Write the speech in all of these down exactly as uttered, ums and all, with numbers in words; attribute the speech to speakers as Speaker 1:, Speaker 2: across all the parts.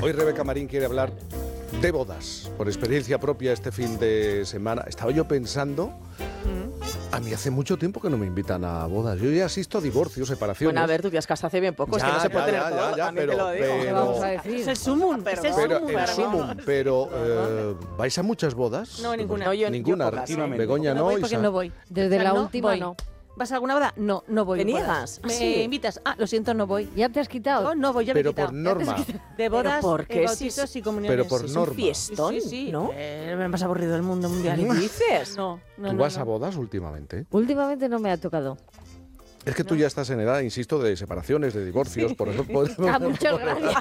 Speaker 1: Hoy Rebeca Marín quiere hablar de bodas, por experiencia propia este fin de semana. Estaba yo pensando, a mí hace mucho tiempo que no me invitan a bodas. Yo ya asisto a divorcios, separaciones.
Speaker 2: Bueno, a ver, tú te has casado hace bien poco,
Speaker 1: Ya,
Speaker 2: es que no se puede
Speaker 1: ya,
Speaker 2: tener
Speaker 1: ya,
Speaker 2: todo,
Speaker 1: ya, ya,
Speaker 2: también
Speaker 1: pero-
Speaker 2: te lo digo.
Speaker 1: pero-
Speaker 2: ¿Qué vamos a decir?
Speaker 3: Es el sumum,
Speaker 2: Pero-
Speaker 3: es el
Speaker 1: Pero,
Speaker 3: sumum.
Speaker 1: el
Speaker 3: Perdón.
Speaker 1: sumum, pero eh, ¿vais a muchas bodas?
Speaker 3: No, ninguna.
Speaker 2: No, yo-
Speaker 1: Ninguna.
Speaker 2: yo pocas, ¿eh?
Speaker 1: Begoña
Speaker 3: no
Speaker 1: no,
Speaker 3: voy porque
Speaker 1: Isa.
Speaker 3: no voy.
Speaker 4: Desde
Speaker 3: O sea,
Speaker 4: la
Speaker 3: no
Speaker 4: última
Speaker 3: voy.
Speaker 4: no.
Speaker 3: ¿Vas a alguna boda? No, no voy.
Speaker 2: ¿Te
Speaker 3: bodas.
Speaker 2: niegas?
Speaker 3: Me
Speaker 2: Sí.
Speaker 3: invitas. Ah, lo siento, no voy.
Speaker 4: ¿Ya te has quitado?
Speaker 3: No, no voy, ya me he
Speaker 1: Pero
Speaker 3: quitado.
Speaker 1: por norma.
Speaker 3: De bodas,
Speaker 2: ¿por qué?
Speaker 3: eh, bautizos
Speaker 2: Sí,
Speaker 3: y comuniones.
Speaker 1: pero por
Speaker 3: sí,
Speaker 2: Es
Speaker 1: norma.
Speaker 2: un fiestón,
Speaker 3: Sí, sí,
Speaker 2: ¿no?
Speaker 3: Eh, me más aburrido del mundo mundial.
Speaker 2: ¿Qué dices?
Speaker 3: No, no,
Speaker 1: ¿Tú
Speaker 3: no,
Speaker 1: vas
Speaker 3: no.
Speaker 1: a bodas últimamente?
Speaker 4: Últimamente no me ha tocado.
Speaker 1: Es que tú ya estás en edad, insisto, de separaciones, de divorcios, por eso podemos-
Speaker 4: Ah, muchas gracias.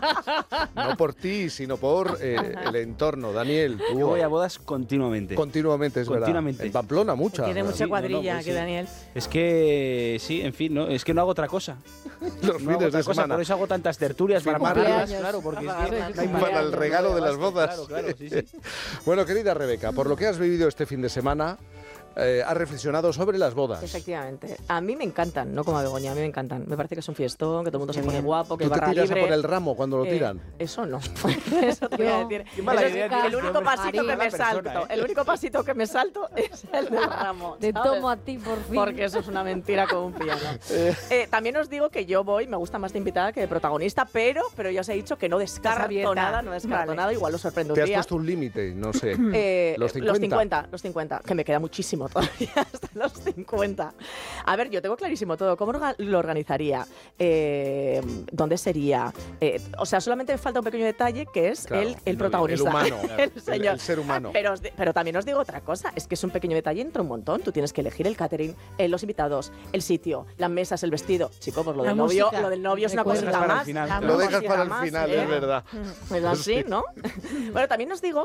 Speaker 1: No por ti, sino por eh, el entorno. Daniel, tú
Speaker 5: Yo voy a bodas continuamente.
Speaker 1: continuamente, es
Speaker 5: Continuamente.
Speaker 1: verdad. En Pamplona muchas.
Speaker 3: Tiene
Speaker 1: ¿verdad?
Speaker 3: mucha
Speaker 5: Sí, no, no,
Speaker 3: cuadrilla
Speaker 5: pues
Speaker 3: que
Speaker 5: sí.
Speaker 3: Daniel.
Speaker 5: Es que, sí, en fin, no, es que no hago otra cosa.
Speaker 1: Los
Speaker 5: No hago
Speaker 1: fines
Speaker 5: otra
Speaker 1: de
Speaker 5: cosa,
Speaker 1: semana.
Speaker 5: por eso hago tantas tertulias para
Speaker 4: Cumpleaños.
Speaker 5: amargarlas, claro, porque es que
Speaker 4: Sí,
Speaker 5: no hay
Speaker 4: sí,
Speaker 5: más.
Speaker 1: para el regalo de las
Speaker 5: Claro,
Speaker 1: bodas.
Speaker 5: Claro, claro, sí, sí.
Speaker 1: Bueno, querida Rebeca, por lo que has vivido este fin de semana, eh, has reflexionado sobre las bodas.
Speaker 2: Efectivamente. A mí me encantan, no como a Begoña, a mí me encantan. Me parece que es un fiestón, que todo el mundo se pone guapo, que
Speaker 1: ¿Tú te
Speaker 2: barra
Speaker 1: tiras
Speaker 2: libre.
Speaker 1: a por el ramo cuando lo
Speaker 2: Eh,
Speaker 1: tiran?
Speaker 2: eso no. Eso te voy a
Speaker 4: Yo-
Speaker 2: decir.
Speaker 5: Qué mala
Speaker 2: Eso es
Speaker 5: idea
Speaker 2: el
Speaker 5: tienes,
Speaker 2: único
Speaker 5: hombre.
Speaker 2: pasito que
Speaker 5: Mala
Speaker 2: me
Speaker 5: persona,
Speaker 2: salto.
Speaker 5: ¿eh?
Speaker 2: El único pasito que me salto es el del ramo.
Speaker 4: Te
Speaker 2: ¿sabes?
Speaker 4: tomo a ti por fin.
Speaker 2: Porque eso es una mentira como un piano. Eh, también os digo que yo voy, me gusta más de invitada que de protagonista, pero, pero ya os he dicho que no descarto
Speaker 3: abierta.
Speaker 2: nada, no descarto
Speaker 3: Vale.
Speaker 2: nada, igual os sorprendo un
Speaker 1: ¿Te has
Speaker 2: día.
Speaker 1: puesto un límite? No sé.
Speaker 2: Eh,
Speaker 1: ¿Los cincuenta?
Speaker 2: Los cincuenta, los cincuenta, que me queda muchísimo todavía hasta los cincuenta. A ver, yo tengo clarísimo todo. ¿Cómo orga- lo organizaría? Eh, ¿Dónde sería? Eh, o sea, solamente me falta un pequeño detalle que es
Speaker 1: Claro,
Speaker 2: el, el protagonista.
Speaker 1: El humano,
Speaker 2: el,
Speaker 1: el-
Speaker 2: señor.
Speaker 1: el ser humano.
Speaker 2: Pero, os di- pero también os digo otra cosa, es que es un pequeño detalle entre un montón. Tú tienes que elegir el catering, eh, los invitados, el sitio, las mesas, el vestido. Chico, pues lo
Speaker 3: La
Speaker 2: del novio,
Speaker 3: música.
Speaker 2: lo del novio es una
Speaker 4: Recuerda.
Speaker 2: cosita
Speaker 5: Para el
Speaker 2: más.
Speaker 5: final.
Speaker 3: La
Speaker 1: Lo
Speaker 3: música
Speaker 1: dejas para el
Speaker 2: más,
Speaker 1: final,
Speaker 2: ¿eh?
Speaker 1: es verdad.
Speaker 2: Pues así, ¿no? Bueno, también os digo